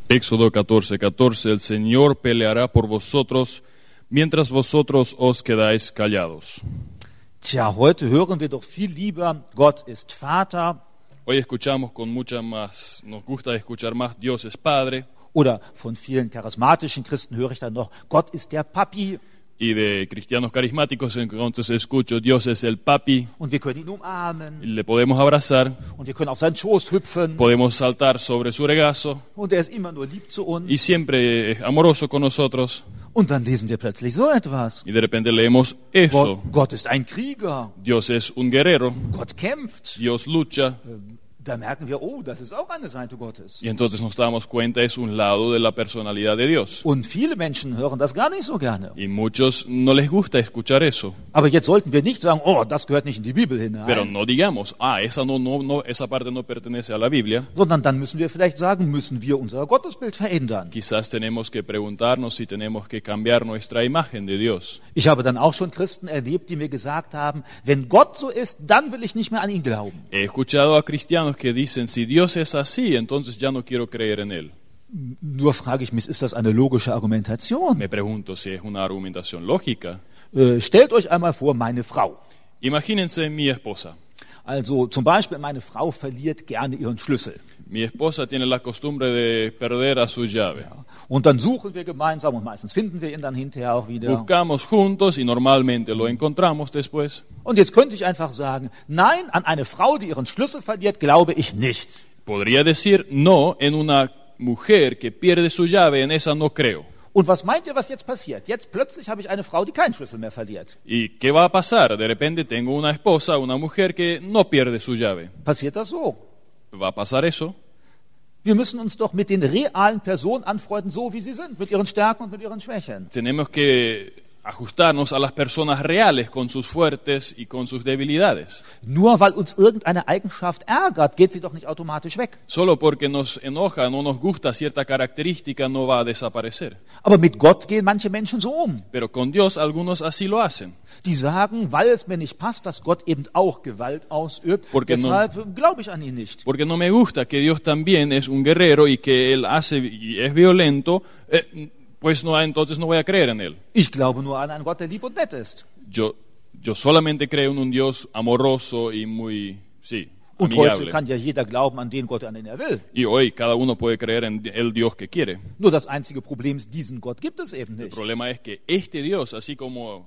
Éxodo 14:14, el Señor peleará por vosotros, mientras vosotros os quedáis callados. Tja, heute hören wir doch viel lieber, Gott ist Vater. Hoy escuchamos con mucha más, nos gusta escuchar más, Dios es Padre. Oder von vielen charismatischen Christen höre ich dann noch, Gott ist der Papi. Y de cristianos carismáticos entonces escucho, Dios es el Papi, Und wir können ihn umarmen. y le podemos abrazar, Und wir können auf seinen Schoß hüpfen. podemos saltar sobre su regazo, Und er ist immer nur lieb zu uns. y siempre es amoroso con nosotros. Und dann lesen wir plötzlich so etwas. Y de repente leemos eso, Gott ist ein Krieger. Dios es un guerrero, Gott kämpft. Dios lucha. Da merken wir, oh, das ist auch eine Seite Gottes. Y entonces nos damos cuenta, es un lado de la personalidad de Dios. Und viele Menschen hören das gar nicht so gerne. Y muchos no les gusta escuchar eso. Aber jetzt sollten wir nicht sagen, oh, das gehört nicht in die Bibel hinein. Pero no digamos, esa parte no pertenece a la Biblia. Sondern dann müssen wir vielleicht sagen, müssen wir unser Gottesbild verändern. Quizás tenemos que preguntarnos si tenemos que cambiar nuestra imagen de Dios. Ich habe dann auch schon Christen erlebt, die mir gesagt haben, wenn Gott so ist, dann will ich nicht mehr an ihn glauben. He escuchado a cristianos que dicen, si Dios es así, entonces ya no quiero creer en Él. Nur frage ich mich, ist das eine logische Argumentation? Me pregunto si es una argumentación lógica. Stellt euch einmal vor, meine Frau. Imagínense mi esposa. Also zum Beispiel, meine Frau verliert gerne ihren Schlüssel. Mi esposa tiene la costumbre de perder a su llave. Und dann suchen wir gemeinsam und meistens finden wir ihn dann hinterher auch wieder. Buscamos juntos y normalmente lo encontramos después. Und jetzt könnte ich einfach sagen, nein, an eine Frau, die ihren Schlüssel verliert, glaube ich nicht. Podría decir no en una mujer que pierde su llave, en esa no creo. Und was meint ihr, was jetzt passiert? Jetzt plötzlich habe ich eine Frau, die keinen Schlüssel mehr verliert. ¿Y qué va a pasar? De repente tengo una esposa, una mujer que no pierde su llave. Passiert das so? ¿Va a pasar eso? Wir müssen uns doch mit den realen Personen anfreunden, so wie sie sind, mit ihren Stärken und mit ihren Schwächen. Tenemos que ajustarnos a las personas reales con sus fuertes y con sus debilidades. Nur weil uns irgendeine Eigenschaft ärgert, geht sie doch nicht automatisch weg. Solo porque nos enoja, no nos gusta cierta característica, no va a desaparecer. Aber mit Gott gehen manche Menschen so um. Pero con Dios algunos así lo hacen. Die sagen, weil es mir nicht passt, dass Gott eben auch Gewalt ausübt, deshalb glaube ich an ihn nicht. Porque no me gusta que Dios también es un guerrero y que Él hace y es violento, pues entonces no voy a creer en Él. Ich glaube nur an einen Gott, der lieb und nett ist. Yo solamente creo en un Dios amoroso y muy, Und heute amigable. kann ja jeder glauben an den Gott, an den er will. Y hoy cada uno puede creer en el Dios que quiere. Nur das einzige Problem ist, diesen Gott gibt es eben El nicht. problema es que este Dios, así como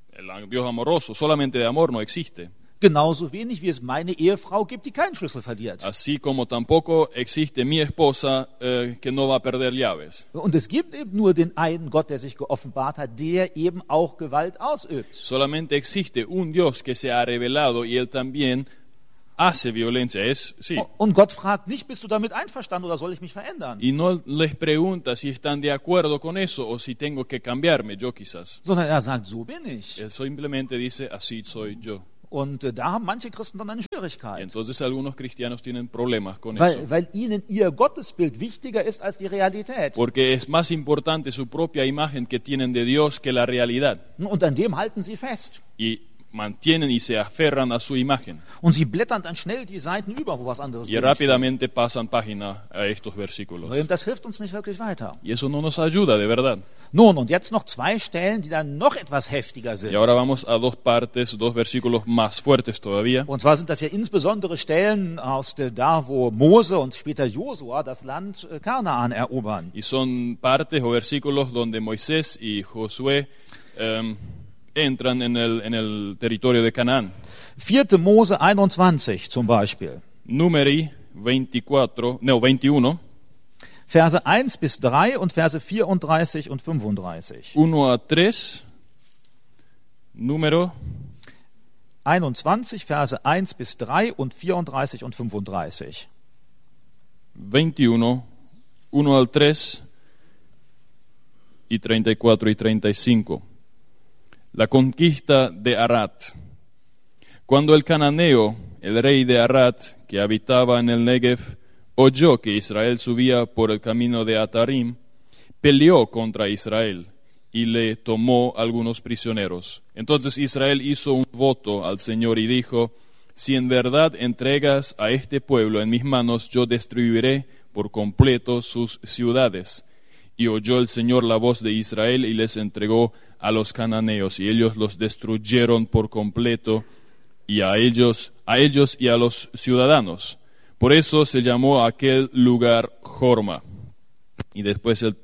el Dios amoroso, solamente de amor no existe. Genauso wenig, wie es meine Ehefrau gibt, die keinen Schlüssel verliert. Así como tampoco existe mi esposa que no va a perder llaves. Und es gibt eben nur den einen Gott, der sich geoffenbart hat, der eben auch Gewalt ausübt. Solamente existe un Dios que se ha revelado y Él también hace violencia. Und Gott fragt nicht, bist du damit einverstanden oder soll ich mich verändern? Y no les pregunta si están de acuerdo con eso o si tengo que cambiarme yo quizás. Sondern er sagt, so bin ich. Él simplemente dice, así soy yo. Und da haben manche Christen dann eine Y Schwierigkeit. entonces algunos cristianos tienen problemas con eso. Weil ihnen ihr Gottesbild wichtiger ist als die Realität. Porque es más importante su propia imagen que tienen de Dios que la realidad. Und an dem halten sie fest. Y mantienen y se aferran a su imagen. Und sie blättern dann schnell die Seiten über, wo was anderes Y drin rápidamente pasan página a estos steht. versículos. Das hilft uns nicht wirklich weiter. Y eso no nos ayuda, de verdad. Nun, und jetzt noch zwei Stellen, die dann noch etwas heftiger sind. Y ahora vamos a dos versículos más fuertes todavía. Und zwar sind das ja insbesondere Stellen aus da, wo Mose und später Josua das Land Kanaan erobern. Y son partes o versículos donde Moisés y Josué entran en el territorio de Canaán. 4. Mose 21 zum Beispiel. Numeri 21, Verse 1 bis 3 und Verse 34 und 35. 1 a 3, Número 21, Verse 1 bis 3 und 34 und 35. 21, 1 al 3 y 34 y 35. La conquista de Arad. Cuando el cananeo, el rey de Arad, que habitaba en el Negev, oyó que Israel subía por el camino de Atarim, peleó contra Israel y le tomó algunos prisioneros. Entonces Israel hizo un voto al Señor y dijo: si en verdad entregas a este pueblo en mis manos, yo destruiré por completo sus ciudades. Y oyó el Señor la voz de Israel y les entregó a los cananeos, y ellos los destruyeron por completo, y a ellos y a los ciudadanos. Por eso se llamó aquel lugar Jorma. Y después el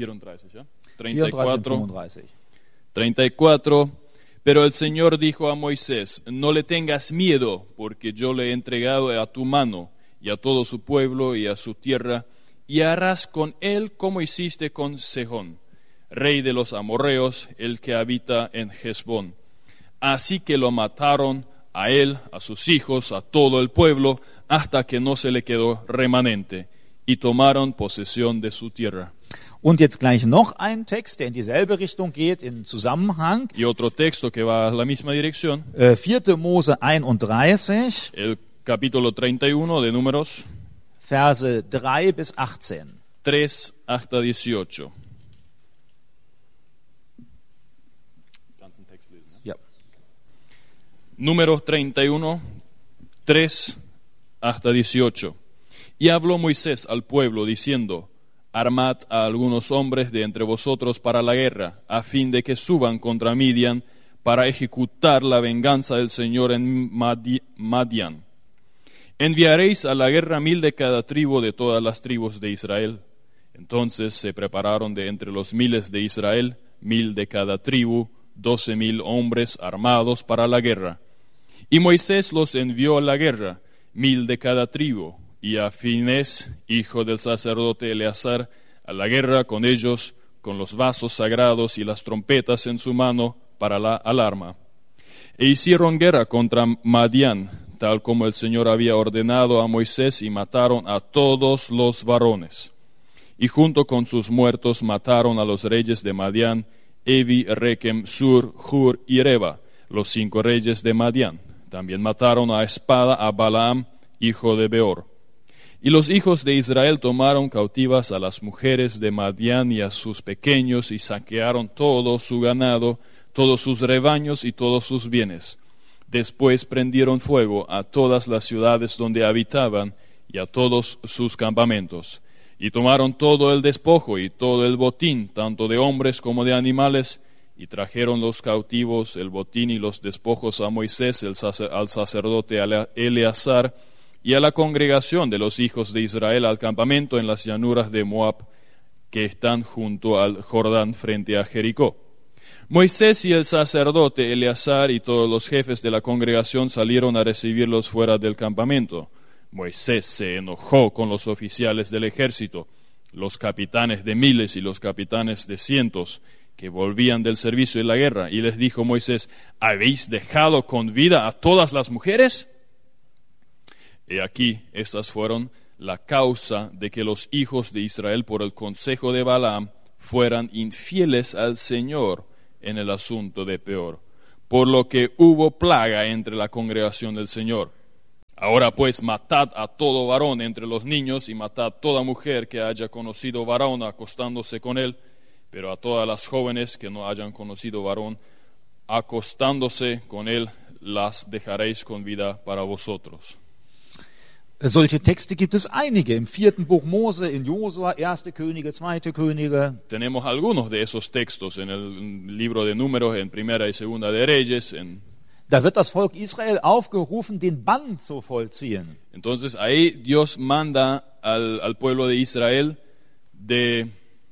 34. Pero el Señor dijo a Moisés, no le tengas miedo, porque yo le he entregado a tu mano, y a todo su pueblo, y a su tierra, y harás con él como hiciste con Sejón, rey de los amorreos, el que habita en Hesbón. Así que lo mataron a él, a sus hijos, a todo el pueblo, hasta que no se le quedó remanente, y tomaron posesión de su tierra. Und jetzt gleich noch ein Text, der in dieselbe Richtung geht, in Zusammenhang. Y otro texto que va a la misma dirección. 4. Mose 31. El capítulo 31 de Números. Verse 3 bis 18. 3 hasta 18. Ja. Números 31, 3 hasta 18. Y habló Moisés al pueblo diciendo, armad a algunos hombres de entre vosotros para la guerra, a fin de que suban contra Midian para ejecutar la venganza del Señor en Madián. Enviaréis a la guerra 1000 de cada tribu de todas las tribus de Israel. Entonces se prepararon de entre los miles de Israel, 1000 de cada tribu, 12,000 hombres armados para la guerra. Y Moisés los envió a la guerra, 1000 de cada tribu, y a Finés, hijo del sacerdote Eleazar, a la guerra con ellos, con los vasos sagrados y las trompetas en su mano para la alarma. E hicieron guerra contra Madián, tal como el Señor había ordenado a Moisés, y mataron a todos los varones. Y junto con sus muertos mataron a los reyes de Madián, Evi, Rekem, Sur, Hur y Reba, los 5 reyes de Madián. También mataron a espada a Balaam, hijo de Beor. Y los hijos de Israel tomaron cautivas a las mujeres de Madián y a sus pequeños, y saquearon todo su ganado, todos sus rebaños y todos sus bienes. Después prendieron fuego a todas las ciudades donde habitaban y a todos sus campamentos. Y tomaron todo el despojo y todo el botín, tanto de hombres como de animales, y trajeron los cautivos, el botín y los despojos a Moisés, al sacerdote Eleazar, y a la congregación de los hijos de Israel al campamento en las llanuras de Moab, que están junto al Jordán frente a Jericó. Moisés y el sacerdote Eleazar y todos los jefes de la congregación salieron a recibirlos fuera del campamento. Moisés se enojó con los oficiales del ejército, los capitanes de miles y los capitanes de cientos, que volvían del servicio de la guerra, y les dijo Moisés, ¿habéis dejado con vida a todas las mujeres? He aquí, estas fueron la causa de que los hijos de Israel, por el consejo de Balaam, fueran infieles al Señor en el asunto de Peor, por lo que hubo plaga entre la congregación del Señor. Ahora pues matad a todo varón entre los niños, y matad toda mujer que haya conocido varón acostándose con él, pero a todas las jóvenes que no hayan conocido varón acostándose con él, las dejaréis con vida para vosotros. Solche Texte gibt es einige im 4. Buch Mose, in Josua, 1. Könige, 2. Könige. Tenemos algunos de esos textos en el libro de Números, en Primera y Segunda de Reyes. Da wird das Volk Israel aufgerufen, den Bann zu vollziehen. Entonces ahí Dios manda al pueblo de Israel de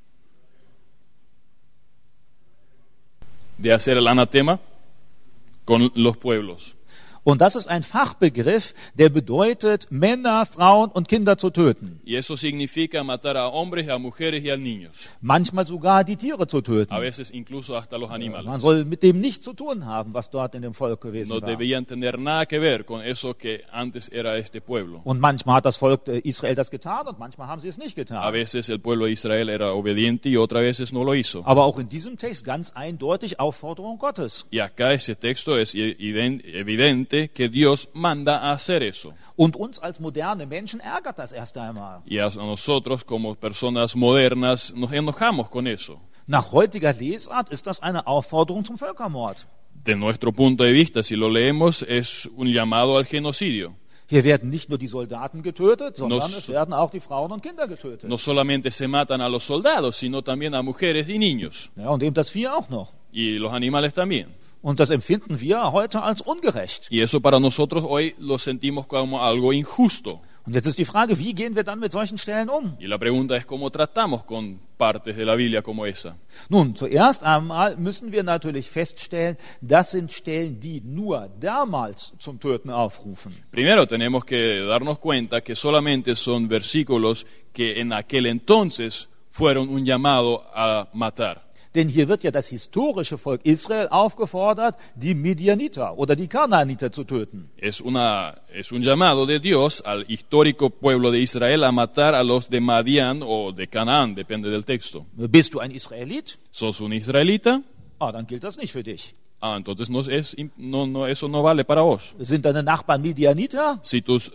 hacer el anatema con los pueblos. Und das ist ein Fachbegriff, der bedeutet, Männer, Frauen und Kinder zu töten. Y eso significa matar a hombres, a mujeres y a niños. Manchmal sogar die Tiere zu töten. A veces incluso hasta los animales. Man soll mit dem nichts zu tun haben, was dort in dem Volk gewesen No war. debían tener nada que ver con eso que antes era este pueblo. Und manchmal hat das Volk Israel das getan und manchmal haben sie es nicht A getan. veces el pueblo de Israel era obediente y otras veces no lo hizo. Aber auch in diesem Text ganz eindeutig Aufforderung Gottes. Y acá ese texto es evidente que Dios manda a hacer eso. Und uns als moderne Menschen ärgert das erst einmal. Y a nosotros como personas modernas nos enojamos con eso. Nach heutiger Lesart ist das eine Aufforderung zum Völkermord. De nuestro punto de vista, si lo leemos, es un llamado al genocidio. Hier werden nicht nur die Soldaten getötet, sondern Nos- es werden auch die Frauen und Kinder getötet. No solamente se matan a los soldados, sino también a mujeres y niños, Ja, und eben das Vieh auch noch. y los animales también. Und das empfinden wir heute als ungerecht. Y eso para nosotros hoy lo sentimos como algo injusto. Und jetzt ist die Frage, wie gehen wir dann mit solchen Stellen um? Y la pregunta es cómo tratamos con partes de la Biblia como esa. Nun, zuerst einmal müssen wir natürlich feststellen, das sind Stellen, die nur damals zum Töten aufrufen. Primero tenemos que darnos cuenta que solamente son versículos que en aquel entonces fueron un llamado a matar. Denn hier wird ja das historische Volk Israel aufgefordert, die Midianiter oder die Kanaaniter zu töten. Es un llamado de Dios al histórico pueblo de Israel a matar a los de Madián o de Canaán, depende del texto. Bist du ein Israelit? ¿Sos un israelita? Dann gilt das nicht für dich. Entonces eso no vale para vos. Sind deine Nachbarn Midianiter? Si tus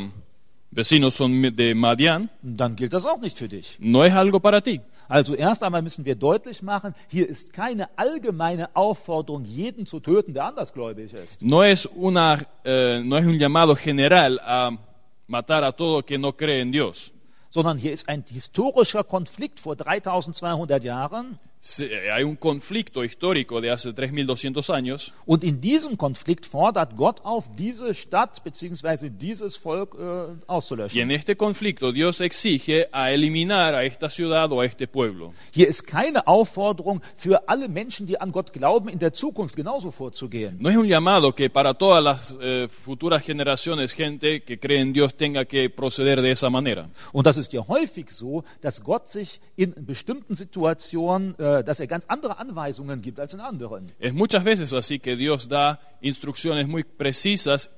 vecinos son de Madián, Dann gilt das auch nicht für dich. no es algo para ti. Also erst einmal müssen wir deutlich machen, hier ist keine allgemeine Aufforderung, jeden zu töten, der andersgläubig ist. No es un llamado general a matar a todo que no cree en Dios. Sondern hier ist ein historischer Konflikt vor 3200 Jahren. Hay un conflicto histórico de hace 3200 años. Und in diesem Konflikt fordert Gott auf, diese Stadt bzw. dieses Volk Y auszulöschen. en este conflicto Dios exige a eliminar a esta ciudad o a este pueblo. Hier ist keine Aufforderung für alle Menschen, die an Gott glauben, in der Zukunft genauso vorzugehen. No es un llamado que para todas las futuras generaciones gente que cree en Dios tenga que proceder de esa manera. Und das ist ja häufig so, dass Gott sich in bestimmten Situationen, dass er ganz andere Anweisungen gibt als in anderen. Es muchas veces así que Dios da instrucciones muy precisas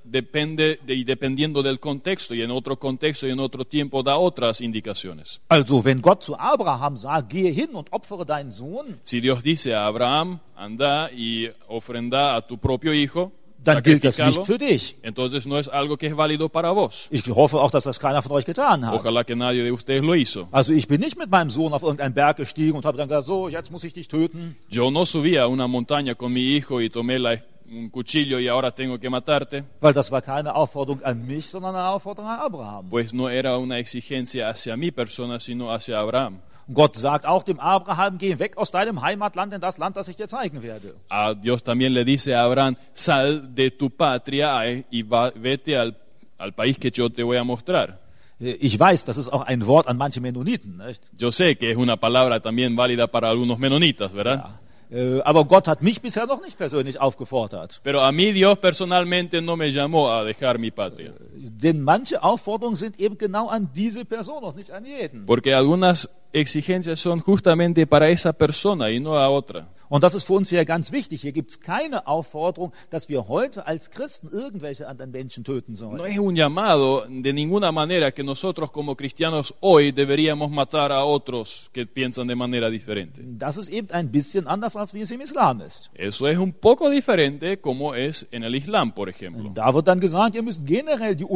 dependiendo del contexto, y en otro contexto y en otro tiempo da otras indicaciones. Also wenn Gott zu Abraham sagt, gehe hin und opfere deinen Sohn, Si Dios dice a Abraham, anda y ofrenda a tu propio hijo, dann gilt das nicht sacrificalo, für dich. entonces no es algo que es válido para vos. Ich hoffe auch, dass das keiner von euch getan hat. Ojalá que nadie de ustedes lo hizo. Also ich bin nicht mit meinem Sohn auf irgendeinen Berg gestiegen und habe dann gesagt, so, jetzt muss ich dich töten. Yo no subí a una montaña con mi hijo y tomé un cuchillo y ahora tengo que matarte, Weil das war keine Aufforderung an mich, sondern eine Aufforderung an Abraham. pues no era una exigencia hacia mi persona, sino hacia Abraham. Gott sagt auch dem Abraham, geh weg aus deinem Heimatland in das Land, das ich dir zeigen werde. A Dios también le dice a Abraham, sal de tu patria y vete al país que yo te voy a mostrar. Ich weiß, das ist auch ein Wort an manche Mennoniten, nicht? Yo sé que es una palabra también válida para algunos menonitas, ¿verdad? Aber Gott hat mich bisher noch nicht persönlich aufgefordert. Pero a mí Dios personalmente no me llamó a dejar mi patria. Denn manche Aufforderungen sind eben genau an diese Person und nicht an jeden. Porque algunas exigencias son justamente para esa persona y no a otra. Und das ist für uns hier ganz wichtig. Hier gibt es keine Aufforderung, dass wir heute als Christen irgendwelche anderen Menschen töten No sollen. es un llamado de ninguna manera que nosotros como cristianos hoy deberíamos matar a otros que piensan de manera diferente. Das ist eben ein bisschen anders, als wie es im Islam ist. Eso es un poco diferente como es en el Islam, por ejemplo. Da wird dann gesagt, ihr müsst generell die